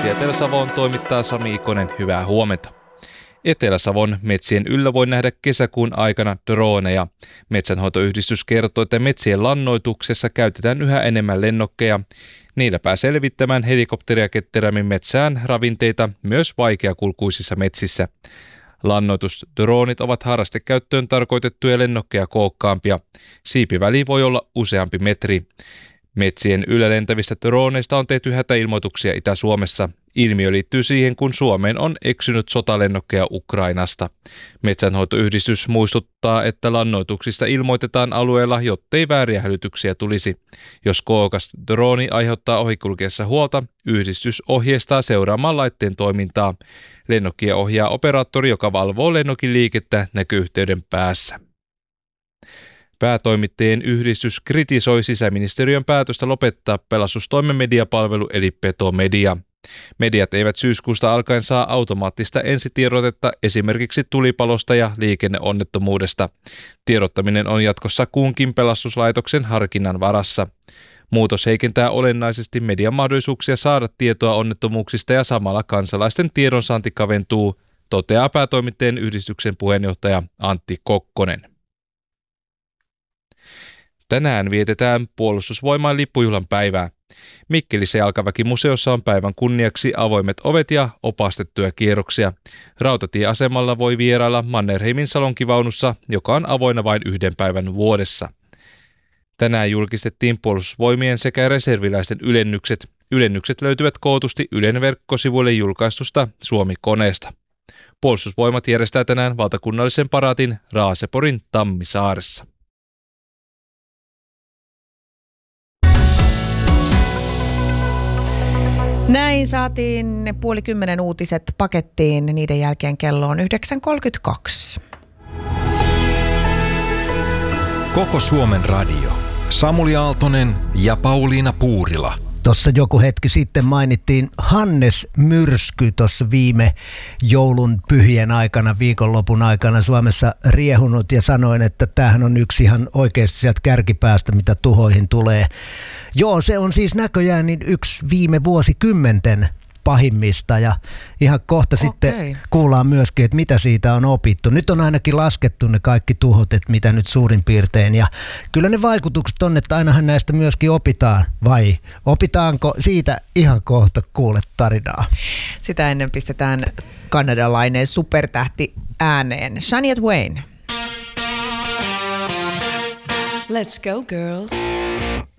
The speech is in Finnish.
uutisia Etelä-Savoon toimittaa Sami Ikonen. Hyvää huomenta. Etelä-Savon metsien yllä voi nähdä kesäkuun aikana droneja. Metsänhoitoyhdistys kertoo, että metsien lannoituksessa käytetään yhä enemmän lennokkeja. Niillä pääsee levittämään helikopteria ketterämmin metsään ravinteita myös vaikeakulkuisissa metsissä. Lannoitusdroonit ovat harrastekäyttöön tarkoitettuja lennokkeja kookkaampia. Siipiväli voi olla useampi metri. Metsien yllä lentävistä droneista on tehty hätäilmoituksia Itä-Suomessa. Ilmiö liittyy siihen, kun Suomeen on eksynyt sotalennokkeja Ukrainasta. Metsänhoitoyhdistys muistuttaa, että lannoituksista ilmoitetaan alueella, jottei vääriä hälytyksiä tulisi. Jos kookas drooni aiheuttaa ohikulkiessa huolta, yhdistys ohjeistaa seuraamaan laitteen toimintaa. Lennokkia ohjaa operaattori, joka valvoo lennokin liikettä näköyhteyden päässä. Päätoimittajien yhdistys kritisoi sisäministeriön päätöstä lopettaa pelastustoimen mediapalvelu eli Petomedia. Mediat eivät syyskuusta alkaen saa automaattista ensitiedotetta esimerkiksi tulipalosta ja liikenneonnettomuudesta. Tiedottaminen on jatkossa kunkin pelastuslaitoksen harkinnan varassa. Muutos heikentää olennaisesti median mahdollisuuksia saada tietoa onnettomuuksista ja samalla kansalaisten tiedonsaanti kaventuu, toteaa päätoimittajien yhdistyksen puheenjohtaja Antti Kokkonen. Tänään vietetään Puolustusvoimain lippujuhlan päivää. Mikkelissä Jalkaväkimuseossa on päivän kunniaksi avoimet ovet ja opastettuja kierroksia. Rautatieasemalla voi vierailla Mannerheimin salonkivaunussa, joka on avoinna vain 1 päivän vuodessa. Tänään julkistettiin Puolustusvoimien sekä reserviläisten ylennykset. Ylennykset löytyvät kootusti Ylen verkkosivuille julkaistusta Suomi-koneesta. Puolustusvoimat järjestää tänään valtakunnallisen paraatin Raaseporin Tammisaaressa. Näin saatiin 9:30 uutiset pakettiin. Niiden jälkeen kello on 9.32. Koko Suomen radio. Samuli Aaltonen ja Pauliina Puurila. Tuossa joku hetki sitten mainittiin Hannes myrsky tuossa viime joulun pyhien aikana, viikonlopun aikana Suomessa riehunut ja sanoin, että tämähän on yksi ihan oikeasti sieltä kärkipäästä, mitä tuhoihin tulee. Joo, se on siis näköjään niin yksi viime vuosikymmenten pahimmista ja ihan kohta sitten kuullaan myöskin, että mitä siitä on opittu. Nyt on ainakin laskettu ne kaikki tuhot, että mitä nyt suurin piirtein ja kyllä ne vaikutukset on, että ainahan näistä myöskin opitaan vai opitaanko siitä ihan kohta kuule tarinaa. Sitä ennen pistetään kanadalainen supertähti ääneen. Shania Twain. Let's go girls.